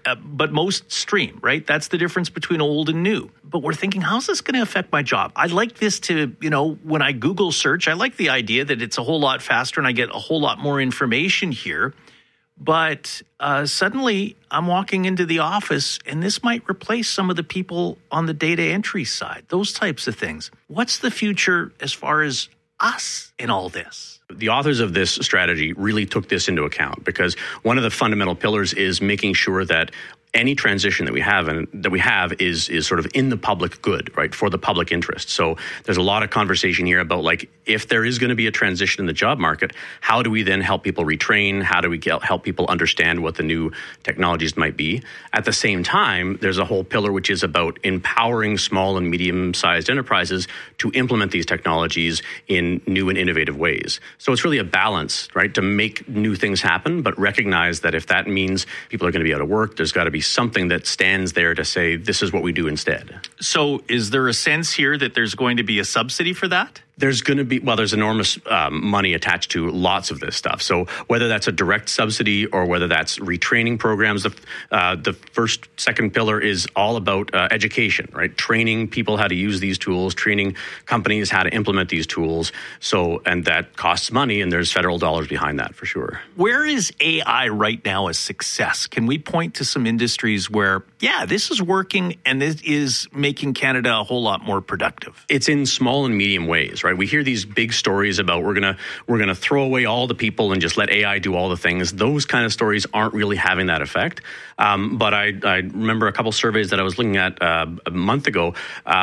but most stream, right? That's the difference between old and new. But we're thinking, how's this going to affect my job? I like this to, when I Google search, I like the idea that it's a whole lot faster and I get a whole lot more information here. But suddenly I'm walking into the office and this might replace some of the people on the data entry side, those types of things. What's the future as far as us in all this? The authors of this strategy really took this into account because one of the fundamental pillars is making sure that any transition that we have is sort of in the public good, right, for the public interest. So there's a lot of conversation here about like if there is going to be a transition in the job market, how do we then help people retrain? How do we help people understand what the new technologies might be? At the same time, there's a whole pillar which is about empowering small and medium-sized enterprises to implement these technologies in new and innovative ways. So it's really a balance, right, to make new things happen, but recognize that if that means people are going to be out of work, there's got to be something that stands there to say, this is what we do instead. So is there a sense here that there's going to be a subsidy for that? There's going to be, there's enormous money attached to lots of this stuff. So whether that's a direct subsidy or whether that's retraining programs, the second pillar is all about education, right? Training people how to use these tools, training companies how to implement these tools. And that costs money, and there's federal dollars behind that for sure. Where is AI right now a success? Can we point to some industries where, this is working and this is making Canada a whole lot more productive? It's in small and medium ways, right? We hear these big stories about we're gonna throw away all the people and just let AI do all the things. Those kind of stories aren't really having that effect. But I remember a couple surveys that I was looking at a month ago.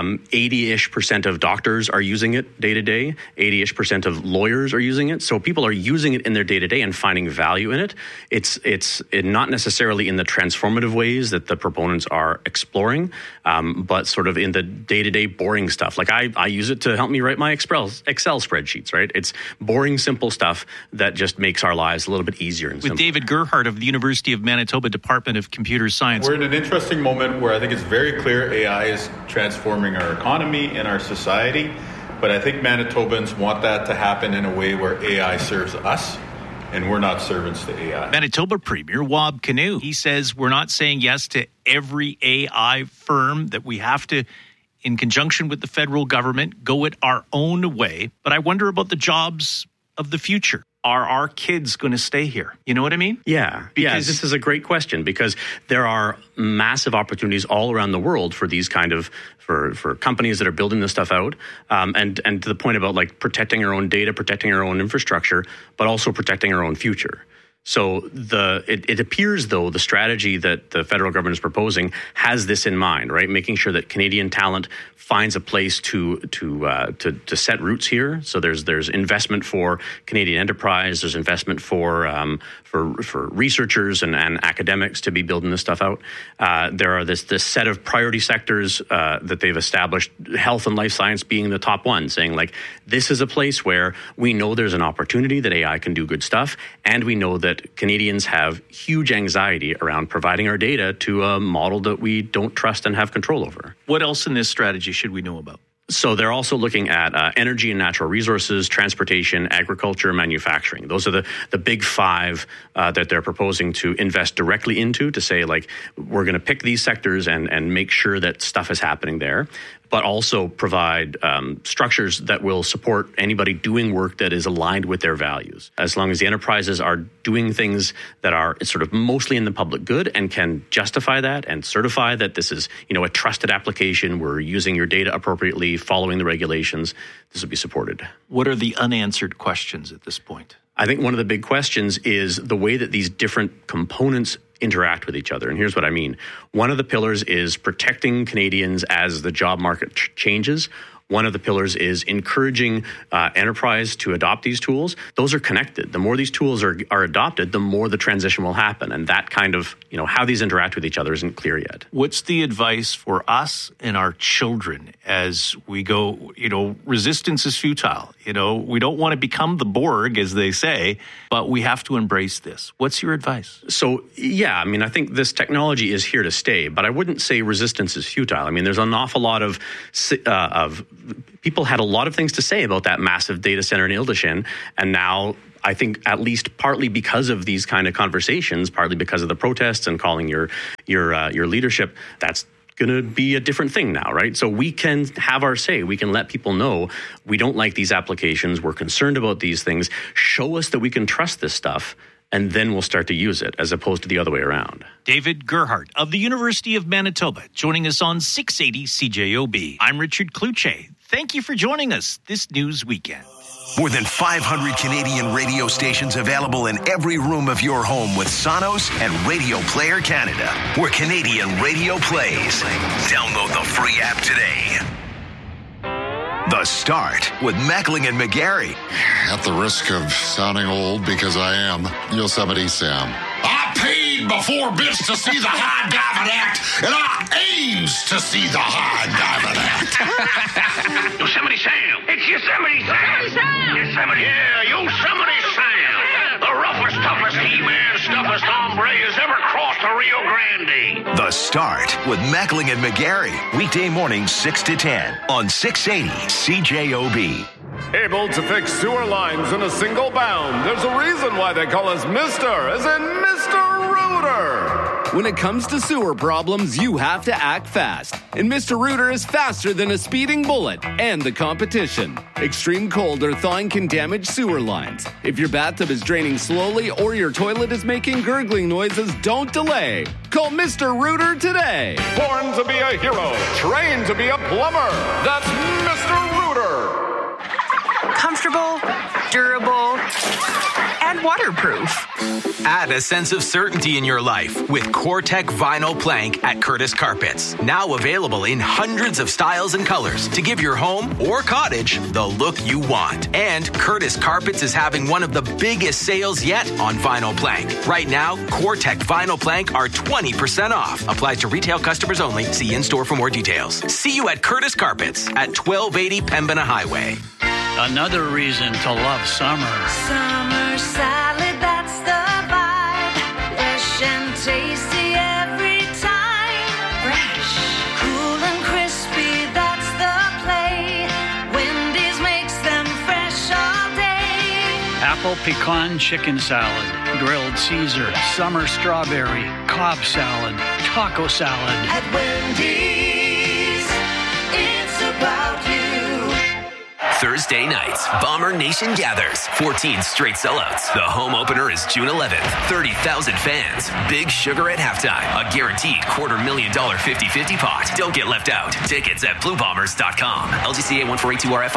80-ish% of doctors are using it day to day. 80-ish% of lawyers are using it. So people are using it in their day to day and finding value in it. It's not necessarily in the transformative ways that the proponents are exploring, but sort of in the day to day boring stuff. Like I use it to help me write my Excel spreadsheets, right? It's boring, simple stuff that just makes our lives a little bit easier and simpler. With David Gerhardt of the University of Manitoba Department of Computer Science. We're in an interesting moment where I think it's very clear AI is transforming our economy and our society, but I think Manitobans want that to happen in a way where AI serves us and we're not servants to AI. Manitoba Premier Wab Kinew, he says we're not saying yes to every AI firm, that we have to, in conjunction with the federal government, go it our own way. But I wonder about the jobs of the future. Are our kids going to stay here? You know what I mean? Yeah. Because this is a great question because there are massive opportunities all around the world for these kind of, for companies that are building this stuff out. And to the point about like protecting our own data, protecting our own infrastructure, but also protecting our own future. So it appears, though, the strategy that the federal government is proposing has this in mind, right? Making sure that Canadian talent finds a place to set roots here. So there's investment for Canadian enterprise. There's investment for researchers and academics to be building this stuff out. There are this set of priority sectors that they've established, health and life science being the top one, saying like this is a place where we know there's an opportunity that AI can do good stuff, and we know that Canadians have huge anxiety around providing our data to a model that we don't trust and have control over. What else in this strategy should we know about? So they're also looking at energy and natural resources, transportation, agriculture, manufacturing. Those are the big five that they're proposing to invest directly into, to say, like, we're going to pick these sectors and make sure that stuff is happening there, but also provide structures that will support anybody doing work that is aligned with their values. As long as the enterprises are doing things that are sort of mostly in the public good and can justify that and certify that this is, a trusted application, we're using your data appropriately, following the regulations, this will be supported. What are the unanswered questions at this point? I think one of the big questions is the way that these different components interact with each other. And here's what I mean. One of the pillars is protecting Canadians as the job market changes. One of the pillars is encouraging enterprise to adopt these tools. Those are connected. The more these tools are adopted, the more the transition will happen. And that kind of, how these interact with each other isn't clear yet. What's the advice for us and our children as we go, resistance is futile. We don't want to become the Borg, as they say, but we have to embrace this. What's your advice? So, I think this technology is here to stay, but I wouldn't say resistance is futile. There's an awful lot of people had a lot of things to say about that massive data center in Ildishin, and now I think at least partly because of these kind of conversations, partly because of the protests and calling your leadership, that's going to be a different thing now, right? So we can have our say. We can let people know we don't like these applications. We're concerned about these things. Show us that we can trust this stuff, and then we'll start to use it, as opposed to the other way around. David Gerhardt of the University of Manitoba, joining us on 680 CJOB. I'm Richard Kluche. Thank you for joining us this news weekend. More than 500 Canadian radio stations available in every room of your home with Sonos and Radio Player Canada, where Canadian radio plays. Download the free app today. The Start with Meckling and McGarry. At the risk of sounding old, because I am, Yosemite Sam. I paid before bids to see the High Diamond Act, and I aims to see the High Diamond Act. Yosemite Sam. It's Yosemite Sam. Yosemite. Yeah, Yosemite Sam. The roughest, toughest He-Man, stuffest hombre has ever crossed the Rio Grande. The Start with Meckling and McGarry. Weekday mornings 6 to 10 on 680 CJOB. Able to fix sewer lines in a single bound. There's a reason why they call us Mr. as in Mr. Rooter. When it comes to sewer problems, you have to act fast. And Mr. Rooter is faster than a speeding bullet and the competition. Extreme cold or thawing can damage sewer lines. If your bathtub is draining slowly or your toilet is making gurgling noises, don't delay. Call Mr. Rooter today. Born to be a hero, trained to be a plumber. That's Mr. Rooter. Comfortable, durable, and waterproof. Add a sense of certainty in your life with COREtec Vinyl Plank at Curtis Carpets. Now available in hundreds of styles and colors to give your home or cottage the look you want. And Curtis Carpets is having one of the biggest sales yet on vinyl plank. Right now, COREtec Vinyl Plank are 20% off. Applies to retail customers only. See in-store for more details. See you at Curtis Carpets at 1280 Pembina Highway. Another reason to love summer. Summer salad, that's the vibe. Fresh and tasty every time. Fresh, cool and crispy, that's the play. Wendy's makes them fresh all day. Apple pecan chicken salad, grilled Caesar, summer strawberry, Cobb salad, taco salad. At Wendy's, it's about you. Thursday nights, Bomber Nation gathers. 14 straight sellouts. The home opener is June 11th. 30,000 fans. Big Sugar at halftime. A guaranteed $250,000 50-50 pot. Don't get left out. Tickets at bluebombers.com. LGCA 1482RF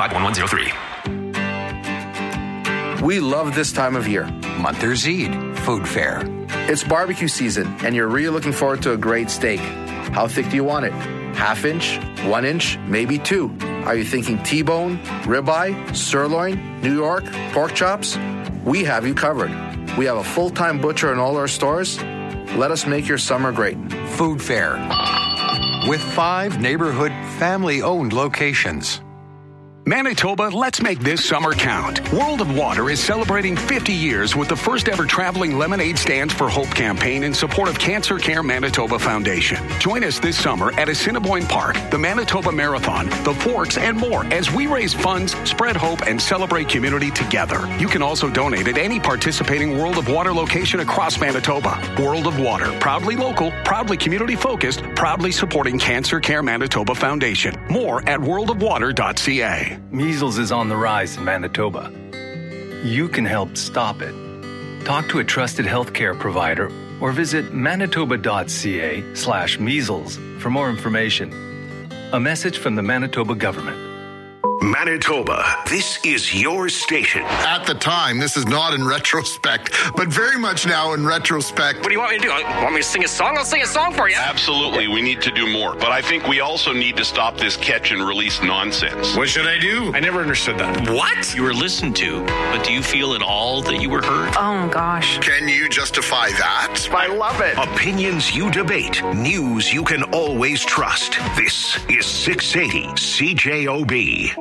51103. We love this time of year. Monthers Eid Food Fair. It's barbecue season, and you're really looking forward to a great steak. How thick do you want it? Half-inch, 1 inch, maybe 2. Are you thinking T-bone, ribeye, sirloin, New York, pork chops? We have you covered. We have a full-time butcher in all our stores. Let us make your summer great. Food Fair. With 5 neighborhood family-owned locations. Manitoba, let's make this summer count. World of Water is celebrating 50 years with the first ever traveling Lemonade Stands for Hope campaign in support of Cancer Care Manitoba Foundation. Join us this summer at Assiniboine Park, the Manitoba Marathon, the Forks, and more as we raise funds, spread hope, and celebrate community together. You can also donate at any participating World of Water location across Manitoba. World of Water, proudly local, proudly community-focused, proudly supporting Cancer Care Manitoba Foundation. More at worldofwater.ca. Measles is on the rise in Manitoba. You can help stop it. Talk to a trusted healthcare provider or visit manitoba.ca/measles for more information. A message from the Manitoba government. Manitoba, this is your station. At the time, this is not in retrospect, but very much now in retrospect. What do you want me to do? Want me to sing a song? I'll sing a song for you. Absolutely, we need to do more. But I think we also need to stop this catch and release nonsense. What should I do? I never understood that. What? You were listened to, but do you feel at all that you were heard? Oh, gosh. Can you justify that? I love it. Opinions you debate. News you can always trust. This is 680 CJOB.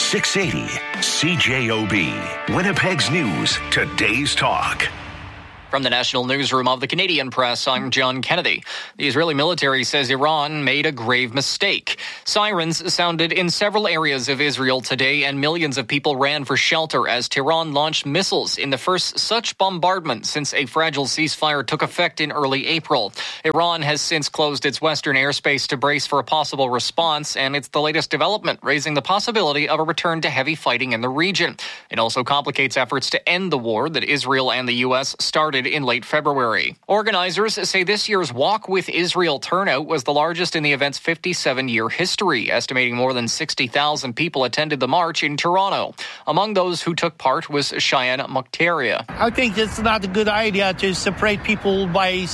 680 CJOB. Winnipeg's news, today's talk. From the National Newsroom of the Canadian Press, I'm John Kennedy. The Israeli military says Iran made a grave mistake. Sirens sounded in several areas of Israel today, and millions of people ran for shelter as Tehran launched missiles in the first such bombardment since a fragile ceasefire took effect in early April. Iran has since closed its western airspace to brace for a possible response, and it's the latest development, raising the possibility of a return to heavy fighting in the region. It also complicates efforts to end the war that Israel and the U.S. started in late February. Organizers say this year's Walk with Israel turnout was the largest in the event's 57-year history, estimating more than 60,000 people attended the march in Toronto. Among those who took part was Cheyenne Mukhtaria. I think it's not a good idea to separate people by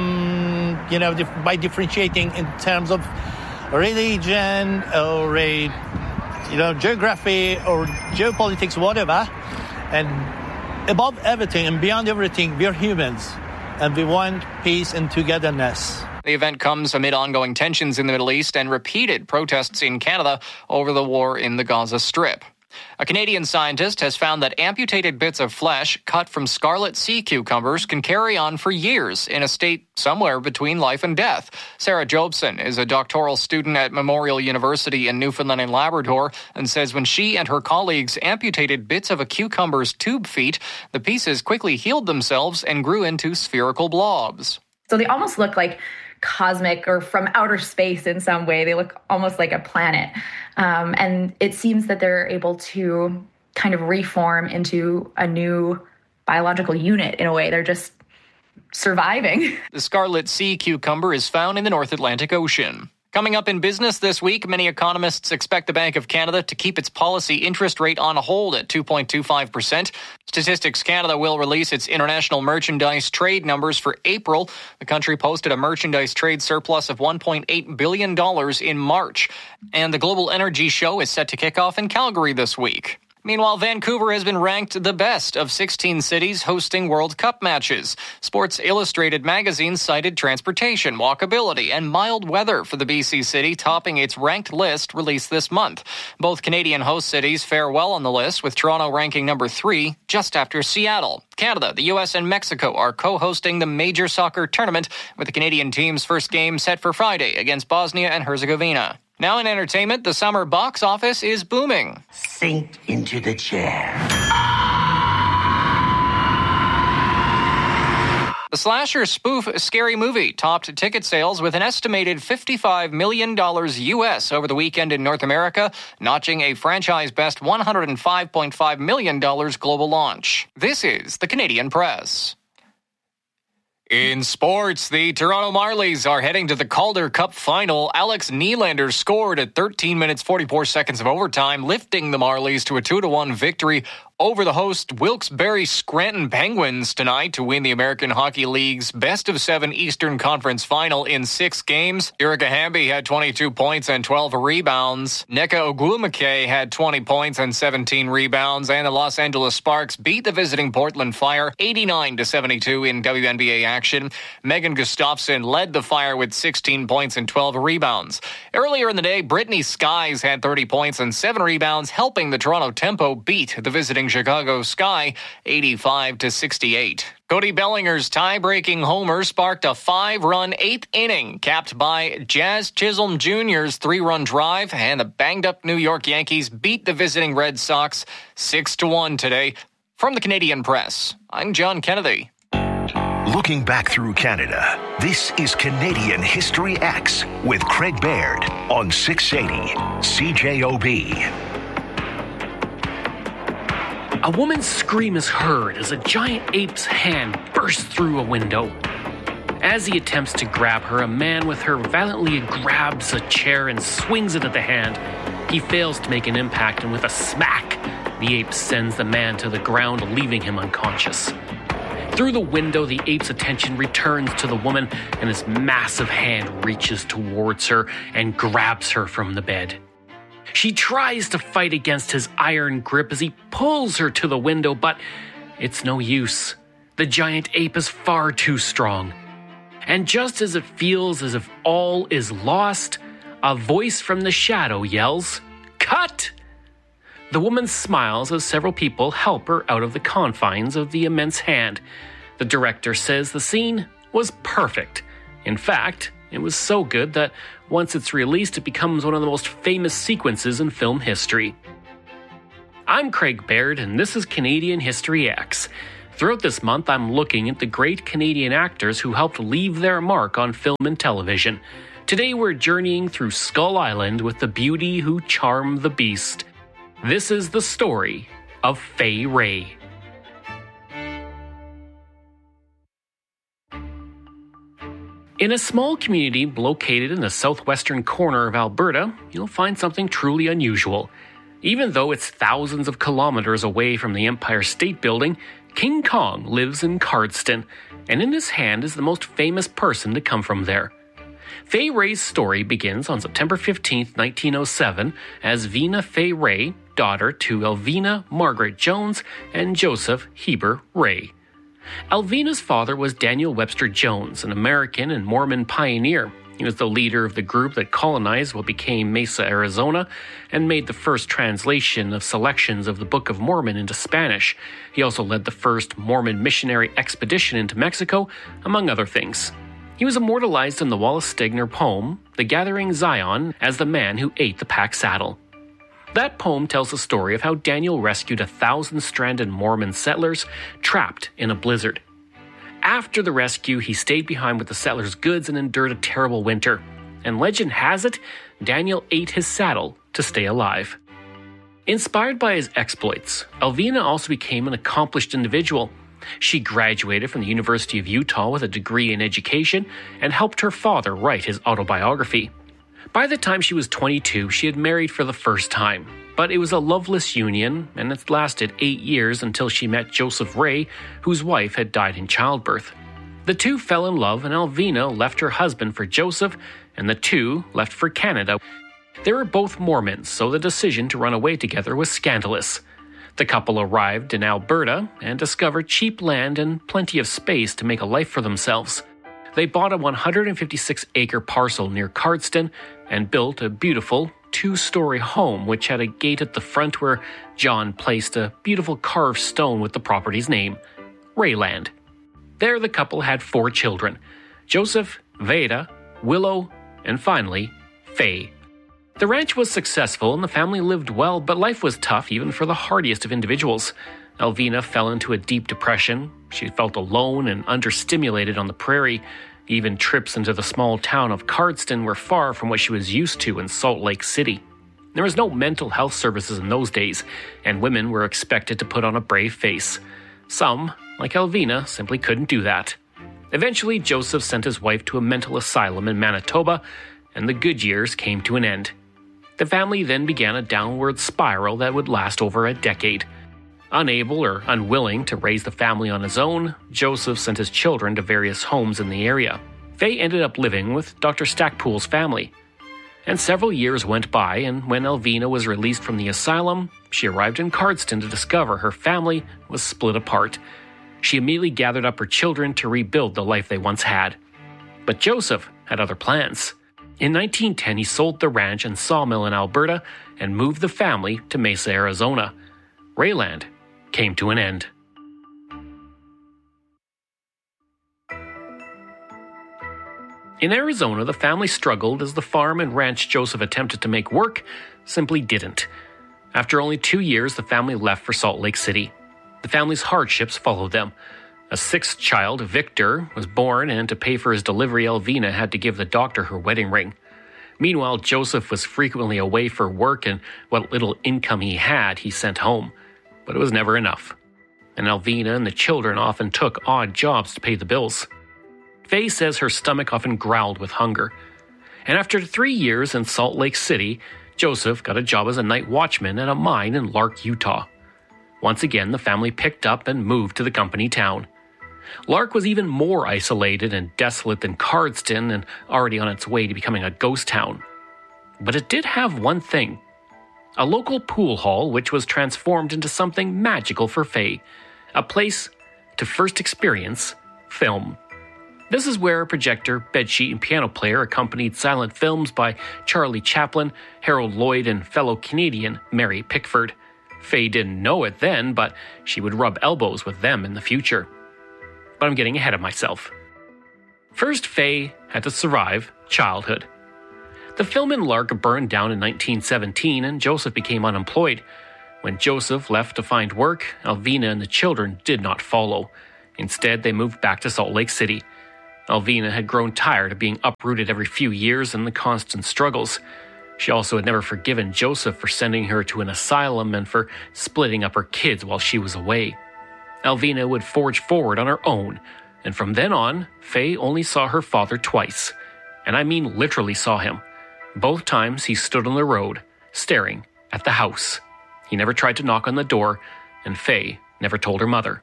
by differentiating in terms of religion or geography or geopolitics, whatever. And above everything and beyond everything, we're humans, and we want peace and togetherness. The event comes amid ongoing tensions in the Middle East and repeated protests in Canada over the war in the Gaza Strip. A Canadian scientist has found that amputated bits of flesh cut from scarlet sea cucumbers can carry on for years in a state somewhere between life and death. Sarah Jobson is a doctoral student at Memorial University in Newfoundland and Labrador and says when she and her colleagues amputated bits of a cucumber's tube feet, the pieces quickly healed themselves and grew into spherical blobs. So they almost look like cosmic or from outer space in some way. They look almost like a planet. And it seems that they're able to kind of reform into a new biological unit in a way. They're just surviving. The scarlet sea cucumber is found in the North Atlantic Ocean. Coming up in business this week, many economists expect the Bank of Canada to keep its policy interest rate on hold at 2.25%. Statistics Canada will release its international merchandise trade numbers for April. The country posted a merchandise trade surplus of $1.8 billion in March. And the Global Energy Show is set to kick off in Calgary this week. Meanwhile, Vancouver has been ranked the best of 16 cities hosting World Cup matches. Sports Illustrated magazine cited transportation, walkability, and mild weather for the BC city, topping its ranked list released this month. Both Canadian host cities fare well on the list, with Toronto ranking number 3, just after Seattle. Canada, the U.S., and Mexico are co-hosting the major soccer tournament, with the Canadian team's first game set for Friday against Bosnia and Herzegovina. Now in entertainment, the summer box office is booming. Sink into the chair. The slasher spoof Scary Movie topped ticket sales with an estimated $55 million U.S. over the weekend in North America, notching a franchise-best $105.5 million global launch. This is the Canadian Press. In sports, the Toronto Marlies are heading to the Calder Cup final. Alex Nylander scored at 13 minutes 44 seconds of overtime, lifting the Marlies to a 2-1 victory over the host Wilkes-Barre Scranton Penguins tonight to win the American Hockey League's best-of-7 Eastern Conference final in 6 games. Erica Hamby had 22 points and 12 rebounds. Nneka Ogwumike had 20 points and 17 rebounds. And the Los Angeles Sparks beat the visiting Portland Fire 89-72 in WNBA action. Megan Gustafson led the Fire with 16 points and 12 rebounds. Earlier in the day, Brittany Skies had 30 points and 7 rebounds, helping the Toronto Tempo beat the visiting Chicago Sky 85-68. Cody Bellinger's tie-breaking homer sparked a 5-run 8th inning, capped by Jazz Chisholm Jr.'s 3-run drive, and the banged-up New York Yankees beat the visiting Red Sox 6-1 today. From the Canadian Press, I'm John Kennedy. Looking back through Canada, this is Canadian History X with Craig Baird on 680 CJOB. A woman's scream is heard as a giant ape's hand bursts through a window. As he attempts to grab her, a man with her violently grabs a chair and swings it at the hand. He fails to make an impact, and with a smack, the ape sends the man to the ground, leaving him unconscious. Through the window, the ape's attention returns to the woman, and his massive hand reaches towards her and grabs her from the bed. She tries to fight against his iron grip as he pulls her to the window, but it's no use. The giant ape is far too strong. And just as it feels as if all is lost, a voice from the shadow yells, "Cut!" The woman smiles as several people help her out of the confines of the immense hand. The director says the scene was perfect. In fact, it was so good that once it's released, it becomes one of the most famous sequences in film history. I'm Craig Baird, and this is Canadian History X. Throughout this month, I'm looking at the great Canadian actors who helped leave their mark on film and television. Today, we're journeying through Skull Island with the beauty who charmed the beast. This is the story of Fay Wray. In a small community located in the southwestern corner of Alberta, you'll find something truly unusual. Even though it's thousands of kilometers away from the Empire State Building, King Kong lives in Cardston, and in his hand is the most famous person to come from there. Fay Wray's story begins on September 15, 1907, as Vina Fay Wray, daughter to Elvina Margaret Jones and Joseph Heber Wray. Elvina's father was Daniel Webster Jones, an American and Mormon pioneer. He was the leader of the group that colonized what became Mesa, Arizona, and made the first translation of selections of the Book of Mormon into Spanish. He also led the first Mormon missionary expedition into Mexico, among other things. He was immortalized in the Wallace Stegner poem, The Gathering Zion, as the man who ate the pack saddle. That poem tells the story of how Daniel rescued 1,000-stranded Mormon settlers trapped in a blizzard. After the rescue, he stayed behind with the settlers' goods and endured a terrible winter. And legend has it, Daniel ate his saddle to stay alive. Inspired by his exploits, Elvina also became an accomplished individual. She graduated from the University of Utah with a degree in education and helped her father write his autobiography. By the time she was 22, she had married for the first time. But it was a loveless union, and it lasted 8 years until she met Joseph Wray, whose wife had died in childbirth. The two fell in love, and Elvina left her husband for Joseph, and the two left for Canada. They were both Mormons, so the decision to run away together was scandalous. The couple arrived in Alberta and discovered cheap land and plenty of space to make a life for themselves. They bought a 156-acre parcel near Cardston and built a beautiful 2-story home which had a gate at the front where John placed a beautiful carved stone with the property's name, Wrayland. There the couple had 4 children, Joseph, Veda, Willow, and finally, Fay. The ranch was successful and the family lived well, but life was tough even for the hardiest of individuals. Elvina fell into a deep depression. She felt alone and understimulated on the prairie. Even trips into the small town of Cardston were far from what she was used to in Salt Lake City. There was no mental health services in those days, and women were expected to put on a brave face. Some, like Elvina, simply couldn't do that. Eventually, Joseph sent his wife to a mental asylum in Manitoba, and the good years came to an end. The family then began a downward spiral that would last over a decade. Unable or unwilling to raise the family on his own, Joseph sent his children to various homes in the area. Fay ended up living with Dr. Stackpool's family. And several years went by, and when Elvina was released from the asylum, she arrived in Cardston to discover her family was split apart. She immediately gathered up her children to rebuild the life they once had. But Joseph had other plans. In 1910, he sold the ranch and sawmill in Alberta and moved the family to Mesa, Arizona. Wrayland came to an end. In Arizona, the family struggled as the farm and ranch Joseph attempted to make work simply didn't. After only 2 years, the family left for Salt Lake City. The family's hardships followed them. A 6th child, Victor, was born, and to pay for his delivery, Elvina had to give the doctor her wedding ring. Meanwhile, Joseph was frequently away for work, and what little income he had, he sent home. But it was never enough. And Elvina and the children often took odd jobs to pay the bills. Fay says her stomach often growled with hunger. And after 3 years in Salt Lake City, Joseph got a job as a night watchman at a mine in Lark, Utah. Once again, the family picked up and moved to the company town. Lark was even more isolated and desolate than Cardston and already on its way to becoming a ghost town. But it did have one thing. A local pool hall which was transformed into something magical for Fay. A place to first experience film. This is where a projector, bedsheet, and piano player accompanied silent films by Charlie Chaplin, Harold Lloyd, and fellow Canadian Mary Pickford. Fay didn't know it then, but she would rub elbows with them in the future. but I'm getting ahead of myself. First, Faye had to survive childhood. The film in Lark burned down in 1917 and Joseph became unemployed. When Joseph left to find work, Alvina and the children did not follow. Instead, they moved back to Salt Lake City. Alvina had grown tired of being uprooted every few years and the constant struggles. She also had never forgiven Joseph for sending her to an asylum and for splitting up her kids while she was away. Alvina would forge forward on her own, and from then on, Faye only saw her father twice. And I mean literally saw him. Both times he stood on the road, staring at the house. He never tried to knock on the door, and Faye never told her mother.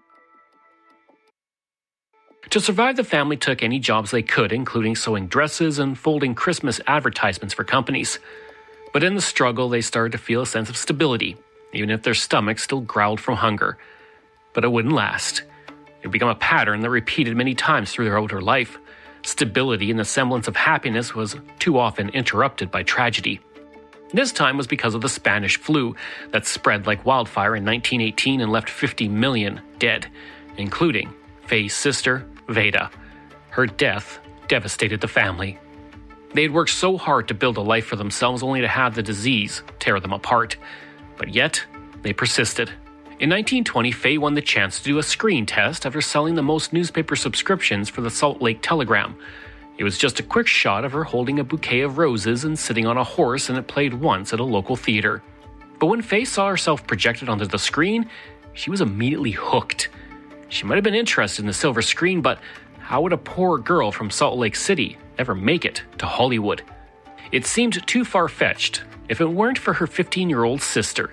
To survive, the family took any jobs they could, including sewing dresses and folding Christmas advertisements for companies. But in the struggle, they started to feel a sense of stability, even if their stomachs still growled from hunger. But it wouldn't last. It would become a pattern that repeated many times throughout her life. Stability and the semblance of happiness was too often interrupted by tragedy. This time was because of the Spanish flu that spread like wildfire in 1918 and left 50 million dead, including Faye's sister, Veda. Her death devastated the family. They had worked so hard to build a life for themselves only to have the disease tear them apart. But yet, they persisted. In 1920, Faye won the chance to do a screen test after selling the most newspaper subscriptions for the Salt Lake Telegram. It was just a quick shot of her holding a bouquet of roses and sitting on a horse, and it played once at a local theater. But when Faye saw herself projected onto the screen, she was immediately hooked. She might have been interested in the silver screen, but how would a poor girl from Salt Lake City ever make it to Hollywood? It seemed too far-fetched if it weren't for her 15-year-old sister.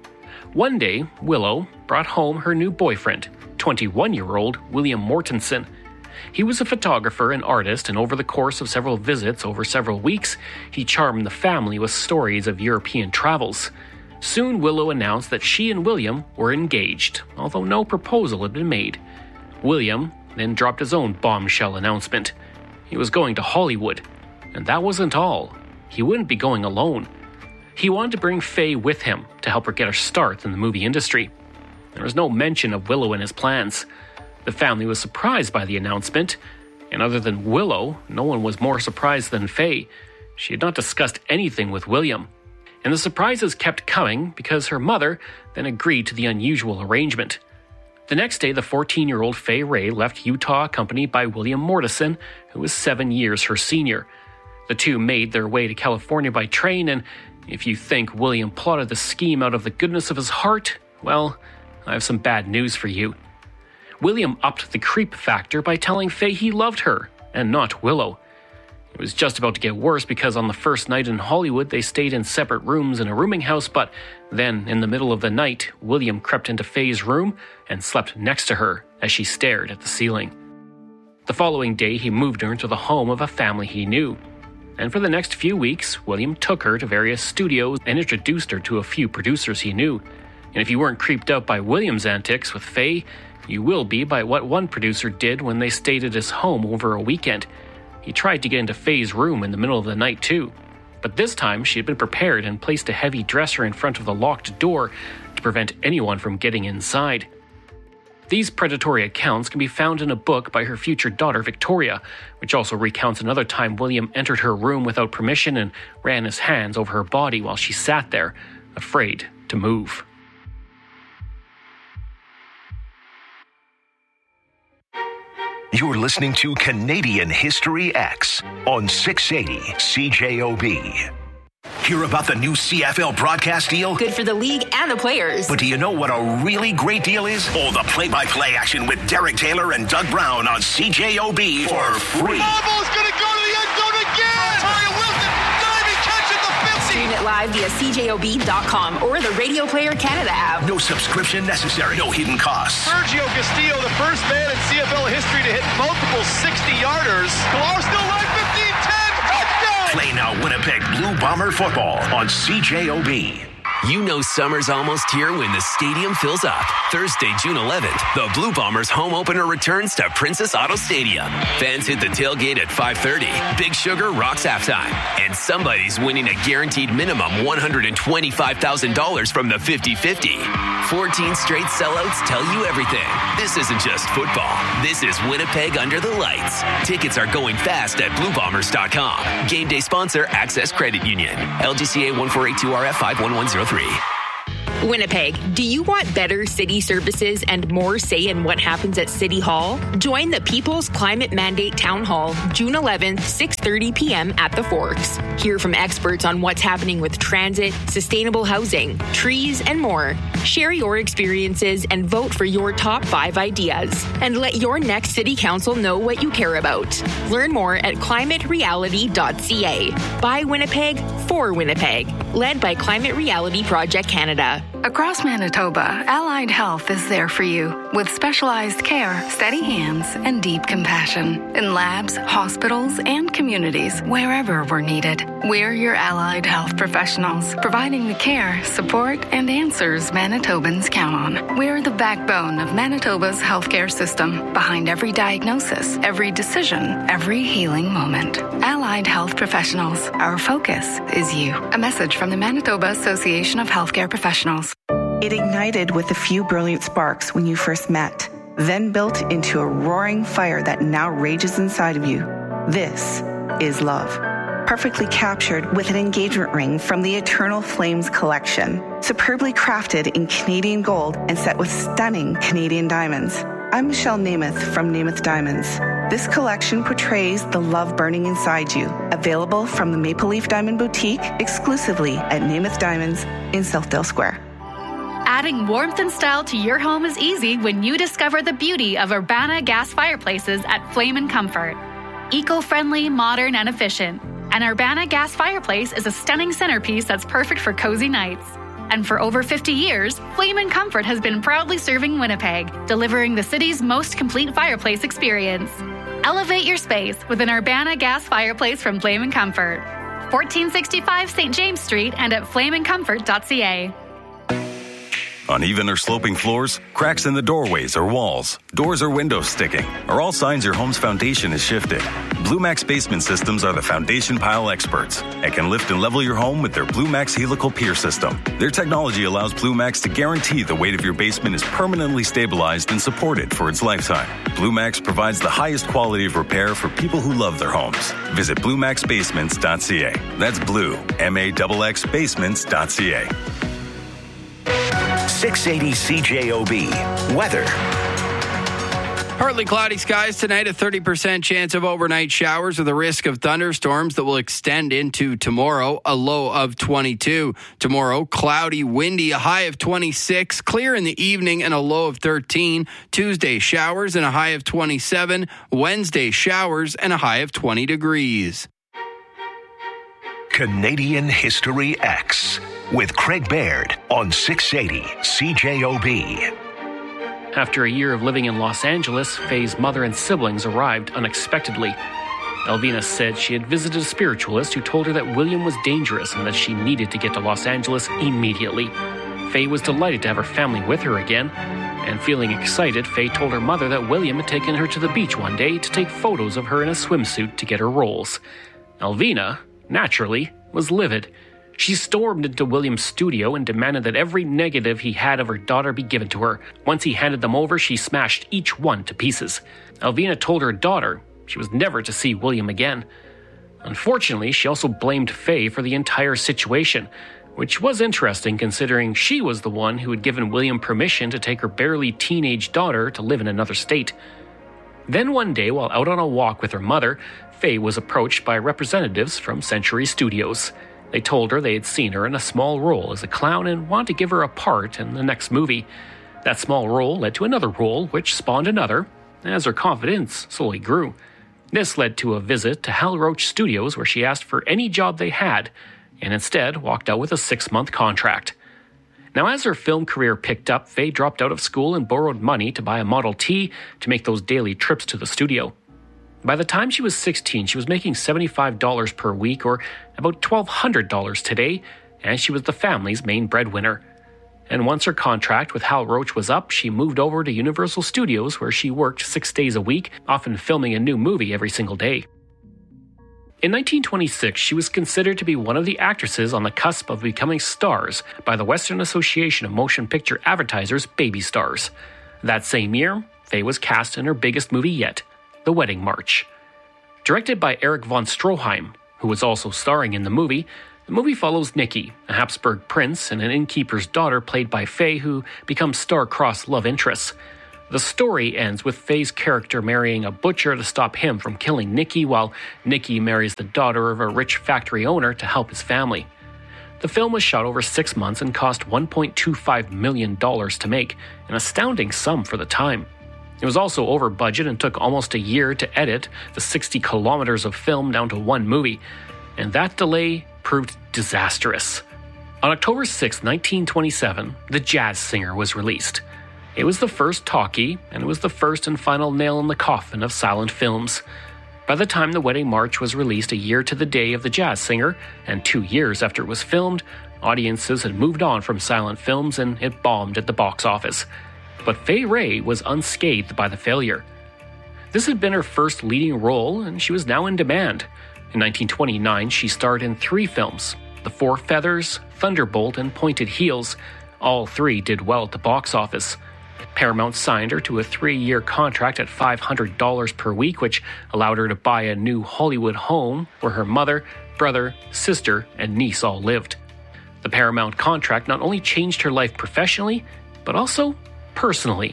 One day, Willow brought home her new boyfriend, 21-year-old William Mortensen. He was a photographer and artist, and over the course of several visits over several weeks, he charmed the family with stories of European travels. Soon, Willow announced that she and William were engaged, although no proposal had been made. William then dropped his own bombshell announcement. He was going to Hollywood, and that wasn't all. He wouldn't be going alone. He wanted to bring Faye with him to help her get her start in the movie industry. There was no mention of Willow in his plans. The family was surprised by the announcement, and other than Willow, no one was more surprised than Faye. She had not discussed anything with William. And the surprises kept coming because her mother then agreed to the unusual arrangement. The next day, the 14-year-old Faye Ray left Utah accompanied by William Mortensen, who was 7 years her senior. The two made their way to California by train, and if you think William plotted the scheme out of the goodness of his heart, well, I have some bad news for you. William upped the creep factor by telling Faye he loved her, and not Willow. It was just about to get worse because on the first night in Hollywood, they stayed in separate rooms in a rooming house, but then, in the middle of the night, William crept into Faye's room and slept next to her as she stared at the ceiling. The following day, he moved her into the home of a family he knew. And for the next few weeks, William took her to various studios and introduced her to a few producers he knew. And if you weren't creeped out by William's antics with Faye, you will be by what one producer did when they stayed at his home over a weekend. He tried to get into Faye's room in the middle of the night too. But this time, she had been prepared and placed a heavy dresser in front of the locked door to prevent anyone from getting inside. These predatory accounts can be found in a book by her future daughter, Victoria, which also recounts another time William entered her room without permission and ran his hands over her body while she sat there, afraid to move. You're listening to Canadian History X on 680 CJOB. Hear about the new CFL broadcast deal? Good for the league and the players. But do you know what a really great deal is? Oh, the play-by-play action with Derek Taylor and Doug Brown on CJOB for free. Ball's going to go to the end zone again! Mario Wilson diving catch at the 50! Stream it live via CJOB.com or the Radio Player Canada app. No subscription necessary. No hidden costs. Sergio Castillo, the first man in CFL history to hit multiple 60-yarders. Galar still live 15-10. Touchdown! Play now Winnipeg Blue Bomber football on CJOB. You know summer's almost here when the stadium fills up. Thursday, June 11th, the Blue Bombers home opener returns to Princess Auto Stadium. Fans hit the tailgate at 5:30. Big Sugar rocks halftime. And somebody's winning a guaranteed minimum $125,000 from the 50-50. 14 straight sellouts tell you everything. This isn't just football. This is Winnipeg under the lights. Tickets are going fast at BlueBombers.com. Game day sponsor, Access Credit Union. LGCA 1482RF 51103. Winnipeg, do you want better city services and more say in what happens at City Hall? Join the People's Climate Mandate Town Hall, June 11th, 6:30 p.m. at the Forks. Hear from experts on what's happening with transit, sustainable housing, trees, and more. Share your experiences and vote for your top 5 ideas. And let your next city council know what you care about. Learn more at climatereality.ca. By Winnipeg, for Winnipeg. Led by Climate Reality Project Canada. Across Manitoba, Allied Health is there for you with specialized care, steady hands, and deep compassion in labs, hospitals, and communities wherever we're needed. We're your Allied Health professionals, providing the care, support, and answers Manitobans count on. We're the backbone of Manitoba's healthcare system, behind every diagnosis, every decision, every healing moment. Allied Health professionals, our focus is you. A message from the Manitoba Association of Healthcare Professionals. It ignited with a few brilliant sparks when you first met, then built into a roaring fire that now rages inside of you. This is love. Perfectly captured with an engagement ring from the Eternal Flames collection, superbly crafted in Canadian gold and set with stunning Canadian diamonds. I'm Michelle Namath from Namath Diamonds. This collection portrays the love burning inside you. Available from the Maple Leaf Diamond Boutique exclusively at Namath Diamonds in Southdale Square. Adding warmth and style to your home is easy when you discover the beauty of Urbana gas fireplaces at Flame & Comfort. Eco-friendly, modern, and efficient. An Urbana gas fireplace is a stunning centerpiece that's perfect for cozy nights. And for over 50 years, Flame & Comfort has been proudly serving Winnipeg, delivering the city's most complete fireplace experience. Elevate your space with an Urbana gas fireplace from Flame & Comfort. 1465 St. James Street and at flameandcomfort.ca. Uneven or sloping floors, cracks in the doorways or walls, doors or windows sticking, are all signs your home's foundation is shifted. Blue Max Basement Systems are the foundation pile experts and can lift and level your home with their Blue Max Helical Pier System. Their technology allows Blue Max to guarantee the weight of your basement is permanently stabilized and supported for its lifetime. Blue Max provides the highest quality of repair for people who love their homes. Visit BlueMaxBasements.ca. That's Blue, MAXX Basements.ca. 680 CJOB. Weather. Partly cloudy skies tonight, a 30% chance of overnight showers with a risk of thunderstorms that will extend into tomorrow, a low of 22. Tomorrow, cloudy, windy, a high of 26, clear in the evening and a low of 13. Tuesday, showers and a high of 27. Wednesday, showers and a high of 20 degrees. Canadian History X with Craig Baird on 680 CJOB. After a year of living in Los Angeles, Faye's mother and siblings arrived unexpectedly. Elvina said she had visited a spiritualist who told her that William was dangerous and that she needed to get to Los Angeles immediately. Faye was delighted to have her family with her again, and feeling excited, Faye told her mother that William had taken her to the beach one day to take photos of her in a swimsuit to get her roles. Elvina, naturally, was livid. She stormed into William's studio and demanded that every negative he had of her daughter be given to her. Once he handed them over, she smashed each one to pieces. Elvina told her daughter she was never to see William again. Unfortunately, she also blamed Faye for the entire situation, which was interesting considering she was the one who had given William permission to take her barely teenage daughter to live in another state. Then one day, while out on a walk with her mother, Faye was approached by representatives from Century Studios. They told her they had seen her in a small role as a clown and wanted to give her a part in the next movie. That small role led to another role, which spawned another, as her confidence slowly grew. This led to a visit to Hal Roach Studios where she asked for any job they had, and instead walked out with a 6-month contract. Now, as her film career picked up, Faye dropped out of school and borrowed money to buy a Model T to make those daily trips to the studio. By the time she was 16, she was making $75 per week, or about $1,200 today, and she was the family's main breadwinner. And once her contract with Hal Roach was up, she moved over to Universal Studios, where she worked 6 days a week, often filming a new movie every single day. In 1926, she was considered to be one of the actresses on the cusp of becoming stars by the Western Association of Motion Picture Advertisers' Baby Stars. That same year, Faye was cast in her biggest movie yet, The Wedding March. Directed by Erich von Stroheim, who was also starring in the movie follows Nikki, a Habsburg prince and an innkeeper's daughter played by Faye, who become star-crossed love interests. The story ends with Faye's character marrying a butcher to stop him from killing Nikki, while Nikki marries the daughter of a rich factory owner to help his family. The film was shot over 6 months and cost $1.25 million to make, an astounding sum for the time. It was also over budget and took almost a year to edit the 60 kilometers of film down to one movie, and that delay proved disastrous. On October 6, 1927, The Jazz Singer was released. It was the first talkie, and it was the first and final nail in the coffin of silent films. By the time The Wedding March was released a year to the day of The Jazz Singer, and 2 years after it was filmed, audiences had moved on from silent films and it bombed at the box office. But Fay Wray was unscathed by the failure. This had been her first leading role, and she was now in demand. In 1929, she starred in 3 films, The Four Feathers, Thunderbolt, and Pointed Heels. All 3 did well at the box office. Paramount signed her to a 3-year contract at $500 per week, which allowed her to buy a new Hollywood home where her mother, brother, sister, and niece all lived. The Paramount contract not only changed her life professionally, but also personally.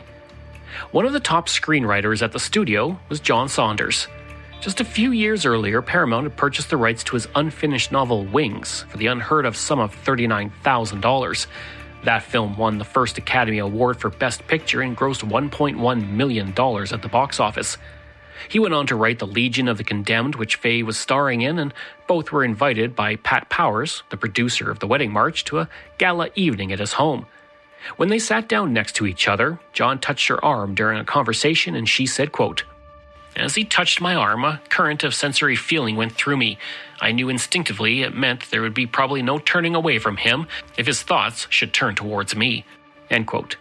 One of the top screenwriters at the studio was John Saunders. Just a few years earlier, Paramount had purchased the rights to his unfinished novel Wings for the unheard of sum of $39,000. That film won the first Academy Award for Best Picture and grossed $1.1 million at the box office. He went on to write The Legion of the Condemned, which Faye was starring in, and both were invited by Pat Powers, the producer of The Wedding March, to a gala evening at his home. When they sat down next to each other, John touched her arm during a conversation, and she said, quote, "As he touched my arm, a current of sensory feeling went through me. I knew instinctively it meant there would be probably no turning away from him if his thoughts should turn towards me." End quote.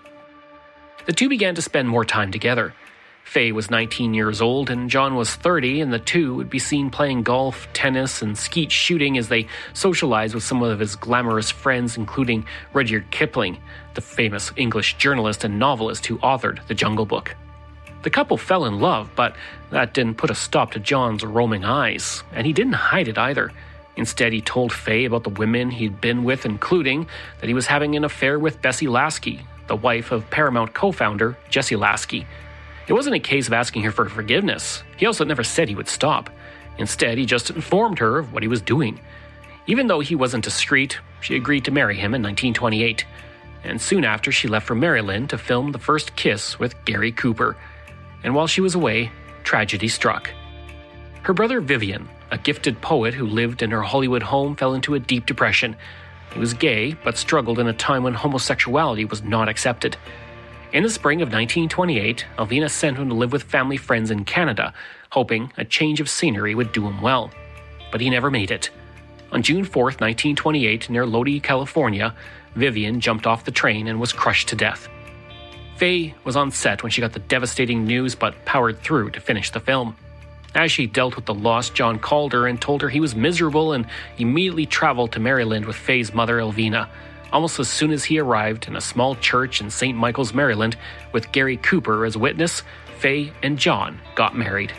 The two began to spend more time together. Faye was 19 years old and John was 30, and the two would be seen playing golf, tennis, and skeet shooting as they socialized with some of his glamorous friends, including Rudyard Kipling, the famous English journalist and novelist who authored The Jungle Book. The couple fell in love, but that didn't put a stop to John's roaming eyes, and he didn't hide it either. Instead, he told Faye about the women he'd been with, including that he was having an affair with Bessie Lasky, the wife of Paramount co-founder Jesse Lasky. It wasn't a case of asking her for forgiveness. He also never said he would stop. Instead, he just informed her of what he was doing. Even though he wasn't discreet, she agreed to marry him in 1928. And soon after, she left for Maryland to film The First Kiss with Gary Cooper. And while she was away, tragedy struck. Her brother Vivian, a gifted poet who lived in her Hollywood home, fell into a deep depression. He was gay, but struggled in a time when homosexuality was not accepted. In the spring of 1928, Alvina sent him to live with family friends in Canada, hoping a change of scenery would do him well. But he never made it. On June 4th, 1928, near Lodi, California, Vivian jumped off the train and was crushed to death. Faye was on set when she got the devastating news, but powered through to finish the film. As she dealt with the loss, John called her and told her he was miserable and immediately traveled to Maryland with Faye's mother, Elvina. Almost as soon as he arrived in a small church in St. Michael's, Maryland, with Gary Cooper as witness, Faye and John got married.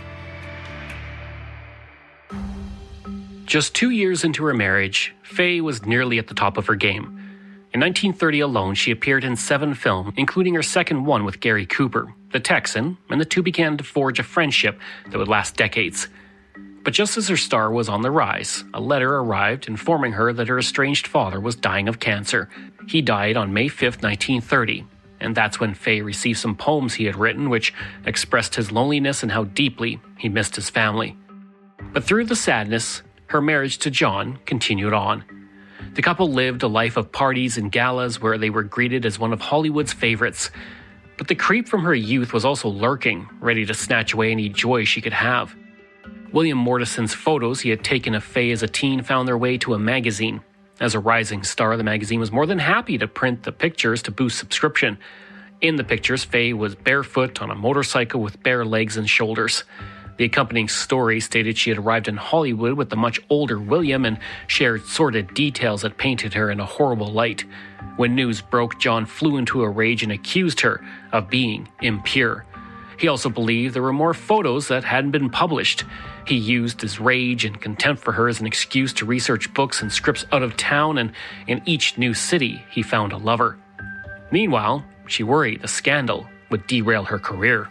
Just 2 years into her marriage, Faye was nearly at the top of her game. In 1930 alone, she appeared in 7 films, including her second one with Gary Cooper, The Texan, and the two began to forge a friendship that would last decades. But just as her star was on the rise, a letter arrived informing her that her estranged father was dying of cancer. He died on May 5, 1930, and that's when Faye received some poems he had written which expressed his loneliness and how deeply he missed his family. But through the sadness, her marriage to John continued on. The couple lived a life of parties and galas where they were greeted as one of Hollywood's favorites. But the creep from her youth was also lurking, ready to snatch away any joy she could have. William Mortison's photos he had taken of Faye as a teen found their way to a magazine, As a rising star, the magazine was more than happy to print the pictures to boost subscription. In the pictures, Faye was barefoot on a motorcycle with bare legs and shoulders. The accompanying story stated she had arrived in Hollywood with the much older William and shared sordid details that painted her in a horrible light. When news broke, John flew into a rage and accused her of being impure. He also believed there were more photos that hadn't been published. He used his rage and contempt for her as an excuse to research books and scripts out of town, and in each new city he found a lover. Meanwhile, she worried the scandal would derail her career.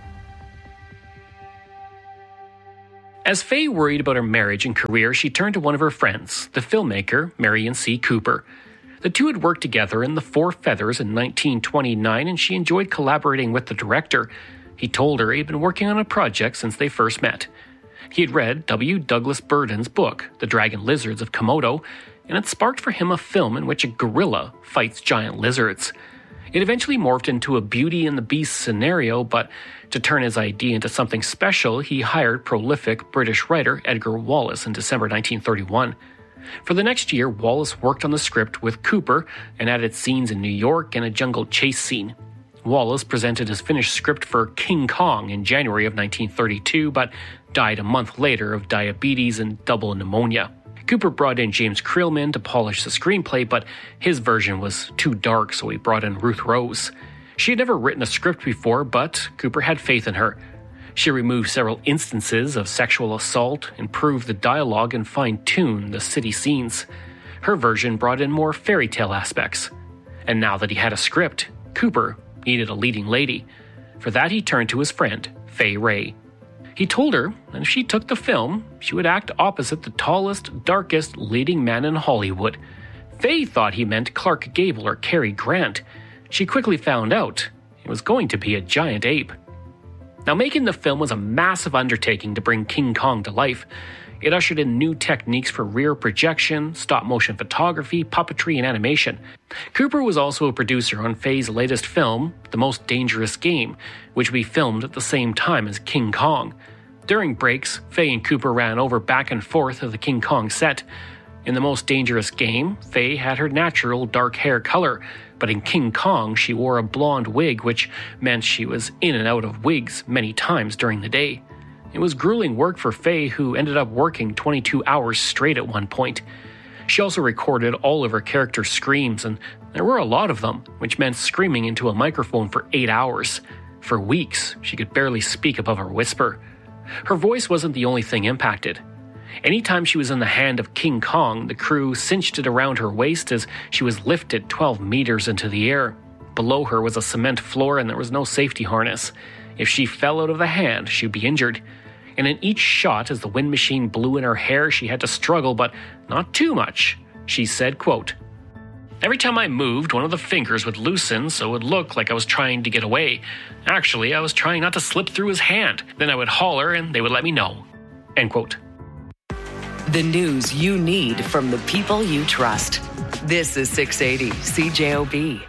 As Faye worried about her marriage and career, she turned to one of her friends, the filmmaker Marion C. Cooper. The two had worked together in The Four Feathers in 1929, and she enjoyed collaborating with the director. He told her he had been working on a project since they first met. He had read W. Douglas Burden's book, The Dragon Lizards of Komodo, and it sparked for him a film in which a gorilla fights giant lizards. It eventually morphed into a Beauty and the Beast scenario, but to turn his idea into something special, he hired prolific British writer Edgar Wallace in December 1931. For the next year, Wallace worked on the script with Cooper and added scenes in New York and a jungle chase scene. Wallace presented his finished script for King Kong in January of 1932, but died a month later of diabetes and double pneumonia. Cooper brought in James Creelman to polish the screenplay, but his version was too dark, so he brought in Ruth Rose. She had never written a script before, but Cooper had faith in her. She removed several instances of sexual assault, improved the dialogue, and fine-tuned the city scenes. Her version brought in more fairy tale aspects. And now that he had a script, Cooper needed a leading lady. For that, he turned to his friend, Fay Wray. He told her that if she took the film, she would act opposite the tallest, darkest leading man in Hollywood. Fay thought he meant Clark Gable or Cary Grant. She quickly found out it was going to be a giant ape. Now, making the film was a massive undertaking to bring King Kong to life. It ushered in new techniques for rear projection, stop-motion photography, puppetry, and animation. Cooper was also a producer on Fay's latest film, The Most Dangerous Game, which we filmed at the same time as King Kong. During breaks, Fay and Cooper ran over back and forth of the King Kong set. In The Most Dangerous Game, Fay had her natural dark hair color, but in King Kong she wore a blonde wig, which meant she was in and out of wigs many times during the day. It was grueling work for Fay, who ended up working 22 hours straight at one point. She also recorded all of her characters' screams, and there were a lot of them, which meant screaming into a microphone for 8 hours. For weeks, she could barely speak above her whisper. Her voice wasn't the only thing impacted. Anytime she was in the hand of King Kong, the crew cinched it around her waist as she was lifted 12 meters into the air. Below her was a cement floor and there was no safety harness. If she fell out of the hand, she'd be injured. And in each shot, as the wind machine blew in her hair, she had to struggle, but not too much. She said, quote, "Every time I moved, one of the fingers would loosen, so it would look like I was trying to get away. Actually, I was trying not to slip through his hand. Then I would holler, and they would let me know." End quote. The news you need from the people you trust. This is 680 CJOB.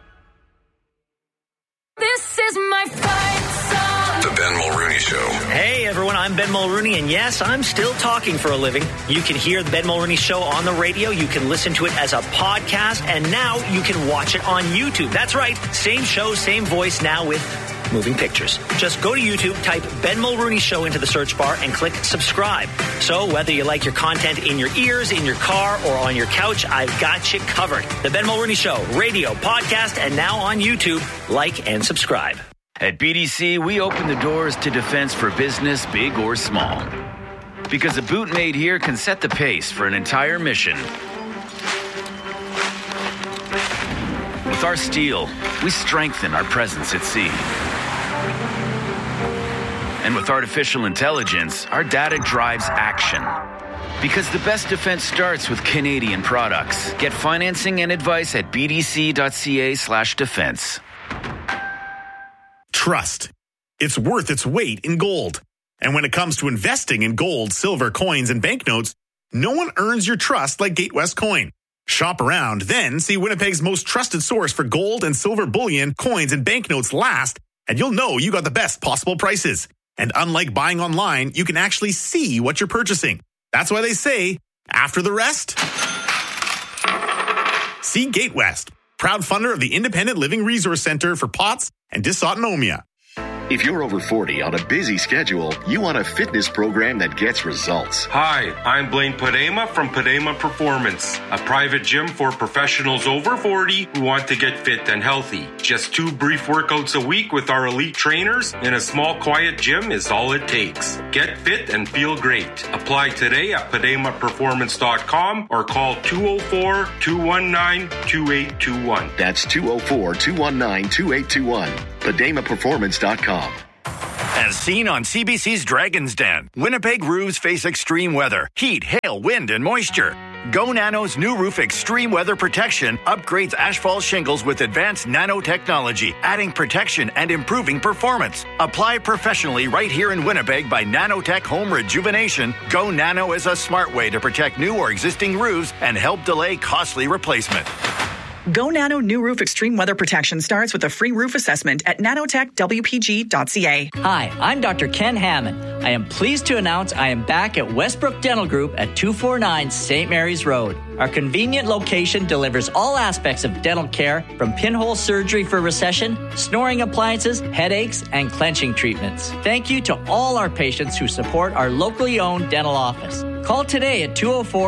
This is my fight song. The Ben Mulrooney Show. Hey everyone, I'm Ben Mulrooney, and yes, I'm still talking for a living. You can hear the Ben Mulrooney Show on the radio, you can listen to it as a podcast, and now you can watch it on YouTube. That's right, same show, same voice, now with moving pictures. Just go to YouTube, type Ben Mulrooney Show into the search bar, and click subscribe. So whether you like your content in your ears, in your car, or on your couch, I've got you covered. The Ben Mulrooney Show, radio, podcast, and now on YouTube. Like and subscribe. At BDC, we open the doors to defense for business, big or small. Because a boot made here can set the pace for an entire mission. With our steel, we strengthen our presence at sea. And with artificial intelligence, our data drives action. Because the best defense starts with Canadian products. Get financing and advice at bdc.ca/defense. Trust. It's worth its weight in gold. And when it comes to investing in gold, silver, coins, and banknotes, no one earns your trust like Gatewest Coin. Shop around, then see Winnipeg's most trusted source for gold and silver bullion, coins, and banknotes last, and you'll know you got the best possible prices. And unlike buying online, you can actually see what you're purchasing. That's why they say, after the rest, See Gate West, proud funder of the Independent Living Resource Center for POTS and dysautonomia. If you're over 40 on a busy schedule, you want a fitness program that gets results. Hi, I'm Blaine Padema from Padema Performance, a private gym for professionals over 40 who want to get fit and healthy. Just 2 brief workouts a week with our elite trainers in a small, quiet gym is all it takes. Get fit and feel great. Apply today at PademaPerformance.com or call 204-219-2821. That's 204-219-2821. PademaPerformance.com. As seen on CBC's Dragon's Den, Winnipeg roofs face extreme weather, heat, hail, wind, and moisture. Go Nano's new roof extreme weather protection upgrades asphalt shingles with advanced nanotechnology, adding protection and improving performance. Apply professionally right here in Winnipeg by Nanotech Home Rejuvenation. Go Nano is a smart way to protect new or existing roofs and help delay costly replacement. Go Nano new roof extreme weather protection starts with a free roof assessment at nanotechwpg.ca. Hi, I'm Dr. Ken Hammond. I am pleased to announce I am back at Westbrook Dental Group at 249 St. Mary's Road. Our convenient location delivers all aspects of dental care, from pinhole surgery for recession, snoring appliances, headaches, and clenching treatments. Thank you to all our patients who support our locally owned dental office. Call today at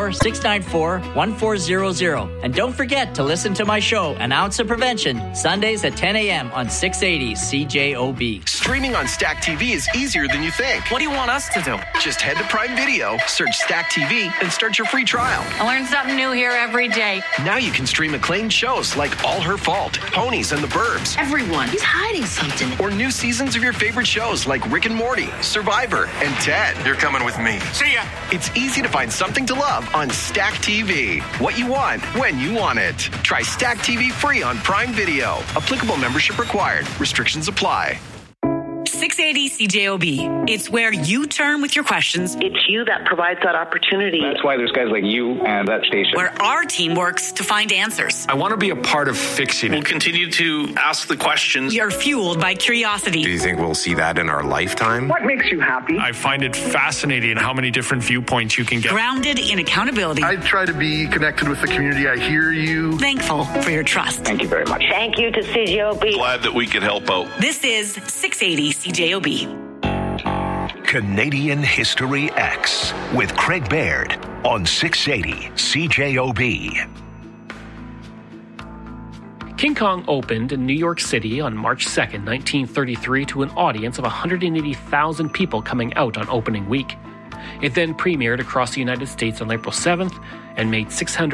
204-694-1400. And don't forget to listen to my show, An Ounce of Prevention, Sundays at 10 a.m. on 680 CJOB. Streaming on Stack TV is easier than you think. What do you want us to do? Just head to Prime Video, search Stack TV, and start your free trial. I learn something new here every day. Now you can stream acclaimed shows like All Her Fault, Ponies and the Burbs. Everyone is hiding something. Or new seasons of your favorite shows like Rick and Morty, Survivor, and Ted. You're coming with me. See ya! It's easy to find something to love on Stack TV. What you want, when you want it. Try Stack TV free on Prime Video. Applicable membership required. Restrictions apply. 680 CJOB. It's where you turn with your questions. It's you that provides that opportunity. That's why there's guys like you and that station. Where our team works to find answers. I want to be a part of fixing it. We'll continue to ask the questions. You're fueled by curiosity. Do you think we'll see that in our lifetime? What makes you happy? I find it fascinating how many different viewpoints you can get. Grounded in accountability. I try to be connected with the community. I hear you. Thankful for your trust. Thank you very much. Thank you to CJOB. Glad that we could help out. This is 680 CJOB. Canadian History X with Craig Baird on 680 CJOB. King Kong opened in New York City on March 2nd, 1933 to an audience of 180,000 people coming out on opening week. It then premiered across the United States on April 7th and made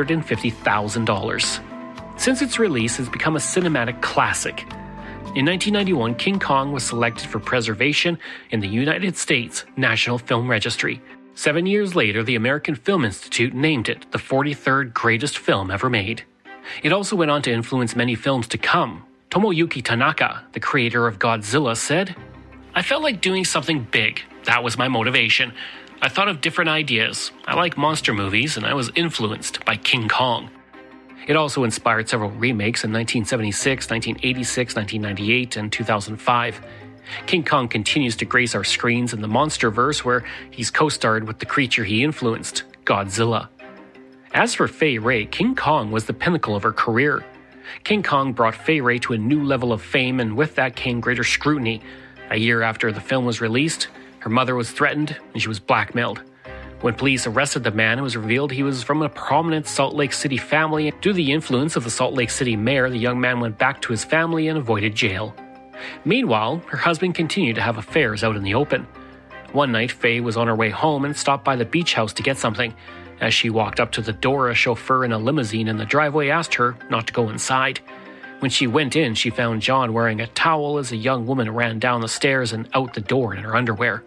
$650,000. Since its release, it has become a cinematic classic. In 1991, King Kong was selected for preservation in the United States National Film Registry. 7 years later, the American Film Institute named it the 43rd greatest film ever made. It also went on to influence many films to come. Tomoyuki Tanaka, the creator of Godzilla, said, "I felt like doing something big. That was my motivation. I thought of different ideas. I like monster movies, and I was influenced by King Kong." It also inspired several remakes in 1976, 1986, 1998, and 2005. King Kong continues to grace our screens in the Monsterverse, where he's co-starred with the creature he influenced, Godzilla. As for Fay Wray, King Kong was the pinnacle of her career. King Kong brought Fay Wray to a new level of fame, and with that came greater scrutiny. A year after the film was released, her mother was threatened and she was blackmailed. When police arrested the man, it was revealed he was from a prominent Salt Lake City family. Due to the influence of the Salt Lake City mayor, the young man went back to his family and avoided jail. Meanwhile, her husband continued to have affairs out in the open. One night, Faye was on her way home and stopped by the beach house to get something. As she walked up to the door, a chauffeur in a limousine in the driveway asked her not to go inside. When she went in, she found John wearing a towel as a young woman ran down the stairs and out the door in her underwear.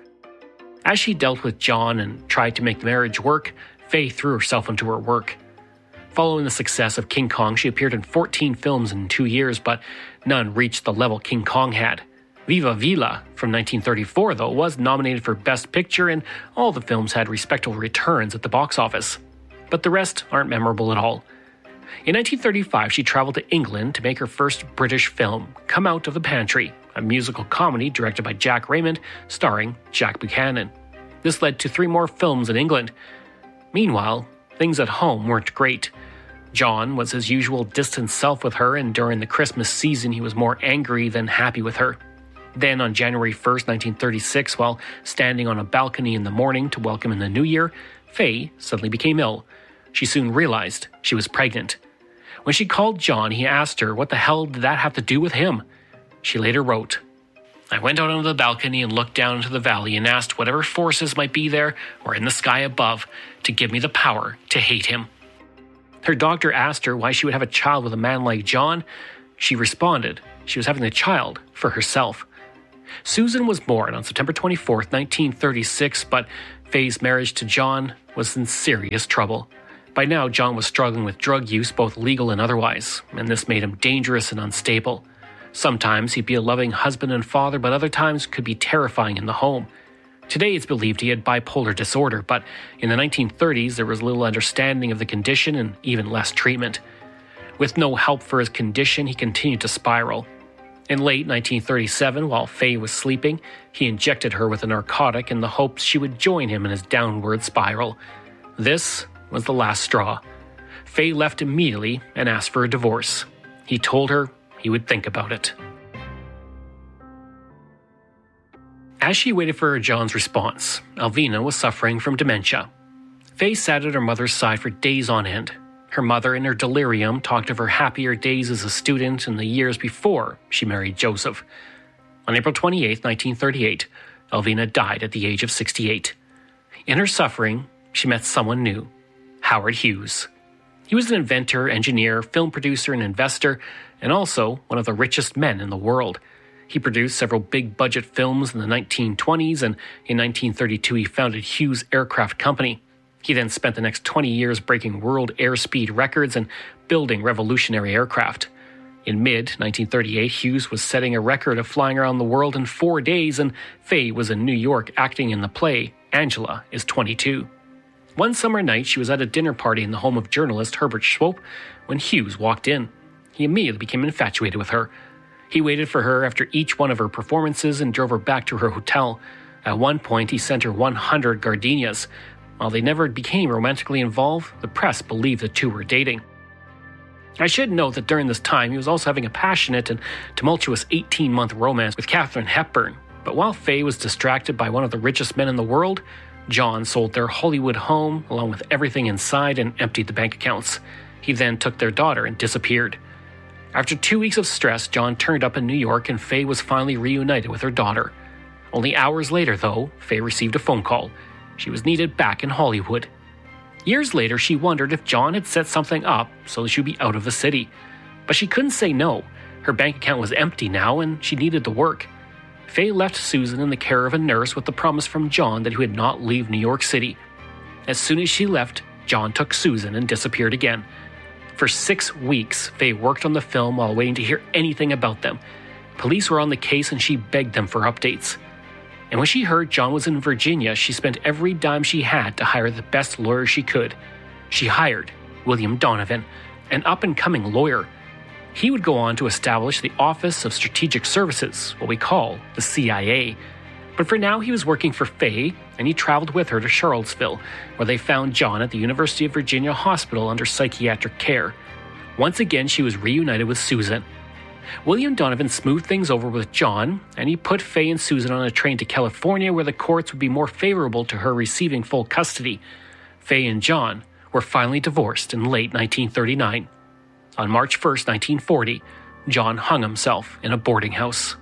As she dealt with John and tried to make the marriage work, Faye threw herself into her work. Following the success of King Kong, she appeared in 14 films in 2 years, but none reached the level King Kong had. Viva Villa from 1934, though, was nominated for Best Picture, and all the films had respectable returns at the box office. But the rest aren't memorable at all. In 1935, she traveled to England to make her first British film, Come Out of the Pantry, a musical comedy directed by Jack Raymond, starring Jack Buchanan. This led to 3 more films in England. Meanwhile, things at home weren't great. John was his usual distant self with her, and during the Christmas season he was more angry than happy with her. Then on January 1st, 1936, while standing on a balcony in the morning to welcome in the new year, Faye suddenly became ill. She soon realized she was pregnant. When she called John, he asked her what the hell did that have to do with him. She later wrote, "I went out onto the balcony and looked down into the valley and asked whatever forces might be there or in the sky above to give me the power to hate him." Her doctor asked her why she would have a child with a man like John. She responded she was having the child for herself. Susan was born on September 24th, 1936, but Faye's marriage to John was in serious trouble. By now, John was struggling with drug use, both legal and otherwise, and this made him dangerous and unstable. Sometimes he'd be a loving husband and father, but other times could be terrifying in the home. Today it's believed he had bipolar disorder, but in the 1930s there was little understanding of the condition and even less treatment. With no help for his condition, he continued to spiral. In late 1937, while Faye was sleeping, he injected her with a narcotic in the hopes she would join him in his downward spiral. This was the last straw. Faye left immediately and asked for a divorce. He told her he would think about it. As she waited for John's response, Alvina was suffering from dementia. Faye sat at her mother's side for days on end. Her mother, in her delirium, talked of her happier days as a student in the years before she married Joseph. On April 28, 1938, Alvina died at the age of 68. In her suffering, she met someone new, Howard Hughes. He was an inventor, engineer, film producer, and investor, and also one of the richest men in the world. He produced several big-budget films in the 1920s, and in 1932 he founded Hughes Aircraft Company. He then spent the next 20 years breaking world airspeed records and building revolutionary aircraft. In mid-1938, Hughes was setting a record of flying around the world in 4 days, and Faye was in New York acting in the play Angela is 22. One summer night, she was at a dinner party in the home of journalist Herbert Swope when Hughes walked in. He immediately became infatuated with her. He waited for her after each one of her performances and drove her back to her hotel. At one point, he sent her 100 gardenias. While they never became romantically involved, the press believed the two were dating. I should note that during this time, he was also having a passionate and tumultuous 18-month romance with Katharine Hepburn. But while Faye was distracted by one of the richest men in the world, John sold their Hollywood home along with everything inside and emptied the bank accounts. He then took their daughter and disappeared. After 2 weeks of stress, John turned up in New York and Faye was finally reunited with her daughter. Only hours later, though, Faye received a phone call. She was needed back in Hollywood. Years later, she wondered if John had set something up so that she would be out of the city. But she couldn't say no. Her bank account was empty now and she needed the work. Faye left Susan in the care of a nurse with the promise from John that he would not leave New York City. As soon as she left, John took Susan and disappeared again. For 6 weeks, Faye worked on the film while waiting to hear anything about them. Police were on the case and she begged them for updates. And when she heard John was in Virginia, she spent every dime she had to hire the best lawyer she could. She hired William Donovan, an up-and-coming lawyer. He would go on to establish the Office of Strategic Services, what we call the CIA. But for now, he was working for Faye, and he traveled with her to Charlottesville, where they found John at the University of Virginia Hospital under psychiatric care. Once again, she was reunited with Susan. William Donovan smoothed things over with John, and he put Faye and Susan on a train to California where the courts would be more favorable to her receiving full custody. Faye and John were finally divorced in late 1939. On March 1st, 1940, John hung himself in a boarding house.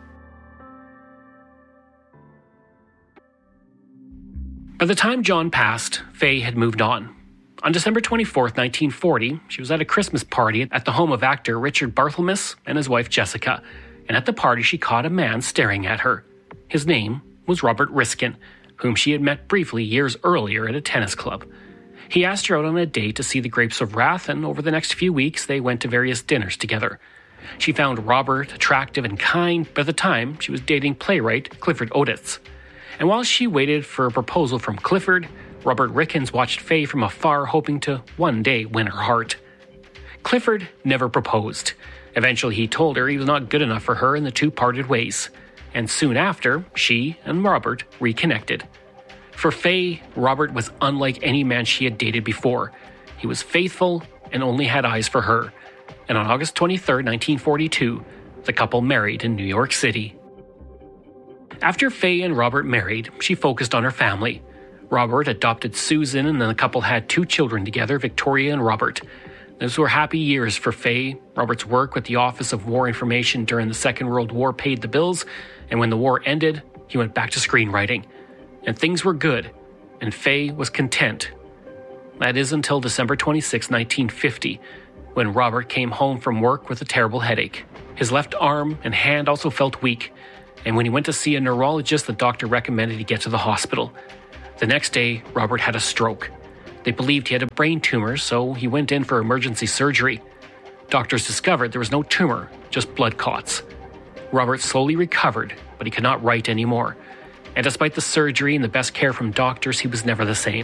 By the time John passed, Faye had moved on. On December 24th, 1940, she was at a Christmas party at the home of actor Richard Barthelmess and his wife Jessica, and at the party she caught a man staring at her. His name was Robert Riskin, whom she had met briefly years earlier at a tennis club. He asked her out on a date to see The Grapes of Wrath, and over the next few weeks they went to various dinners together. She found Robert attractive and kind, but at the time she was dating playwright Clifford Odets. And while she waited for a proposal from Clifford, Robert Rickens watched Faye from afar, hoping to one day win her heart. Clifford never proposed. Eventually he told her he was not good enough for her and the two parted ways. And soon after, she and Robert reconnected. For Faye, Robert was unlike any man she had dated before. He was faithful, and only had eyes for her. And on August 23, 1942, the couple married in New York City. After Faye and Robert married, she focused on her family. Robert adopted Susan, and then the couple had 2 children together, Victoria and Robert. Those were happy years for Faye. Robert's work with the Office of War Information during the Second World War paid the bills, and when the war ended, he went back to screenwriting. And things were good, and Faye was content. That is until December 26, 1950, when Robert came home from work with a terrible headache. His left arm and hand also felt weak, and when he went to see a neurologist, the doctor recommended he get to the hospital. The next day, Robert had a stroke. They believed he had a brain tumor, so he went in for emergency surgery. Doctors discovered there was no tumor, just blood clots. Robert slowly recovered, but he could not write anymore. And despite the surgery and the best care from doctors, he was never the same.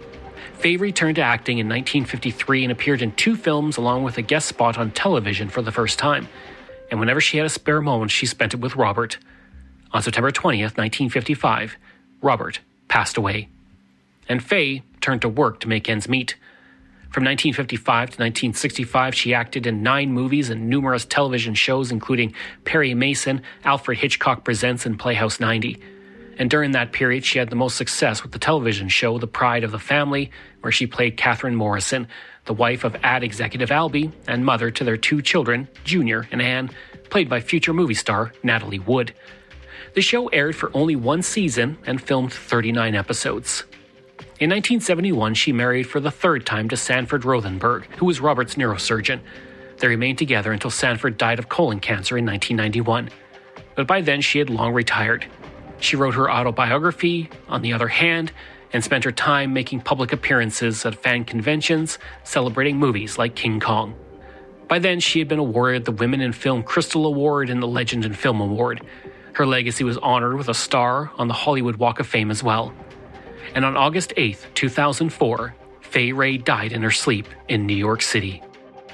Faye returned to acting in 1953 and appeared in 2 films along with a guest spot on television for the first time. And whenever she had a spare moment, she spent it with Robert. On September 20th, 1955, Robert passed away. And Faye turned to work to make ends meet. From 1955 to 1965, she acted in 9 movies and numerous television shows, including Perry Mason, Alfred Hitchcock Presents, and Playhouse 90. And during that period, she had the most success with the television show The Pride of the Family, where she played Catherine Morrison, the wife of ad executive Albee and mother to their 2 children, Junior and Anne, played by future movie star Natalie Wood. The show aired for only 1 season and filmed 39 episodes. In 1971, she married for the 3rd time to Sanford Rothenberg, who was Robert's neurosurgeon. They remained together until Sanford died of colon cancer in 1991. But by then, she had long retired. She wrote her autobiography, On the Other Hand, and spent her time making public appearances at fan conventions, celebrating movies like King Kong. By then, she had been awarded the Women in Film Crystal Award and the Legend in Film Award. Her legacy was honored with a star on the Hollywood Walk of Fame as well. And on August 8, 2004, Fay Wray died in her sleep in New York City.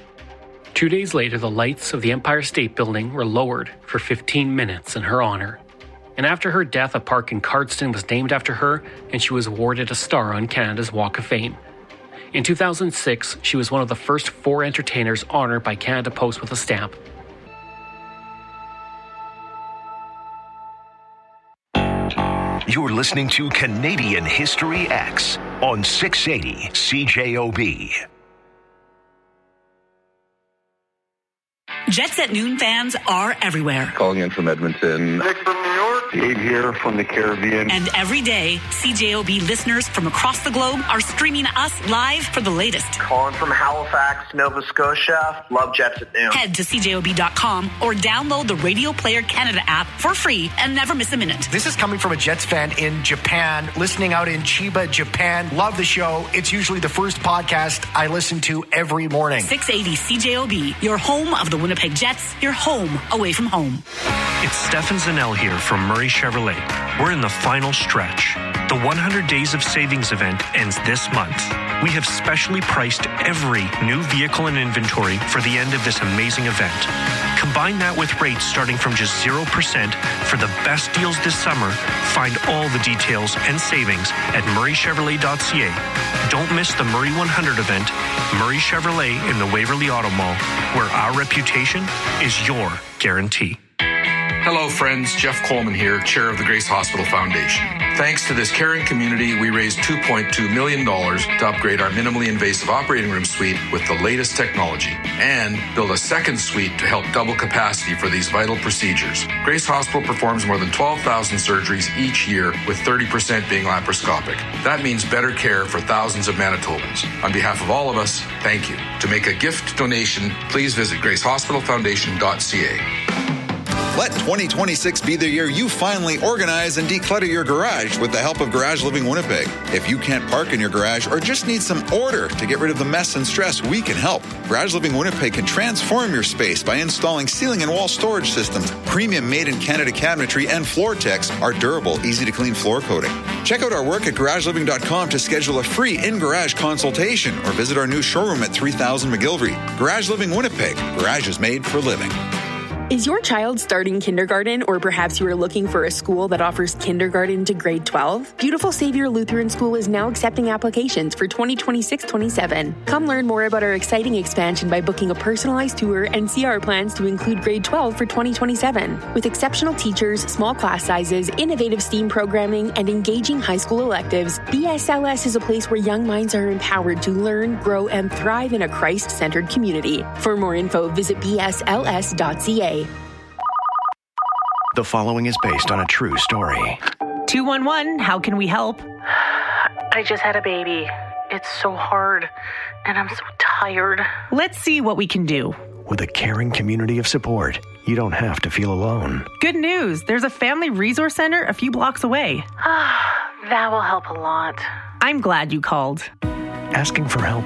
2 days later, the lights of the Empire State Building were lowered for 15 minutes in her honor. And after her death, a park in Cardston was named after her, and she was awarded a star on Canada's Walk of Fame. In 2006, she was one of the first 4 entertainers honored by Canada Post with a stamp. You're listening to Canadian History X on 680 CJOB. Jets at Noon fans are everywhere. Calling in from Edmonton. Nick from New York. Dave here from the Caribbean. And every day, CJOB listeners from across the globe are streaming us live for the latest. Calling from Halifax, Nova Scotia. Love Jets at Noon. Head to CJOB.com or download the Radio Player Canada app for free and never miss a minute. This is coming from a Jets fan in Japan, listening out in Chiba, Japan. Love the show. It's usually the first podcast I listen to every morning. 680 CJOB, your home of the Winnipeg Jets, your home away from home. It's Stefan Zanel here from Murray Chevrolet. We're in the final stretch. The 100 Days of Savings event ends this month. We have specially priced every new vehicle and inventory for the end of this amazing event. Combine that with rates starting from just 0% for the best deals this summer. Find all the details and savings at murraychevrolet.ca. Don't miss the Murray 100 event, Murray Chevrolet in the Waverly Auto Mall, where our reputation is your guarantee. Hello, friends. Jeff Coleman here, chair of the Grace Hospital Foundation. Thanks to this caring community, we raised $2.2 million to upgrade our minimally invasive operating room suite with the latest technology and build a second suite to help double capacity for these vital procedures. Grace Hospital performs more than 12,000 surgeries each year, with 30% being laparoscopic. That means better care for thousands of Manitobans. On behalf of all of us, thank you. To make a gift donation, please visit gracehospitalfoundation.ca. Let 2026 be the year you finally organize and declutter your garage with the help of Garage Living Winnipeg. If you can't park in your garage or just need some order to get rid of the mess and stress, we can help. Garage Living Winnipeg can transform your space by installing ceiling and wall storage systems, premium made-in-Canada cabinetry, and FloorTex, our durable, easy-to-clean floor coating. Check out our work at garageliving.com to schedule a free in-garage consultation or visit our new showroom at 3000 McGillivray. Garage Living Winnipeg. Garage is made for living. Is your child starting kindergarten, or perhaps you are looking for a school that offers kindergarten to grade 12? Beautiful Savior Lutheran School is now accepting applications for 2026-27. Come learn more about our exciting expansion by booking a personalized tour and see our plans to include grade 12 for 2027. With exceptional teachers, small class sizes, innovative STEAM programming, and engaging high school electives, BSLS is a place where young minds are empowered to learn, grow, and thrive in a Christ-centered community. For more info, visit bsls.ca. The following is based on a true story. 211, how can we help? I just had a baby. It's so hard, and I'm so tired. Let's see what we can do. With a caring community of support, you don't have to feel alone. Good news, there's a family resource center a few blocks away. That will help a lot. I'm glad you called. Asking for help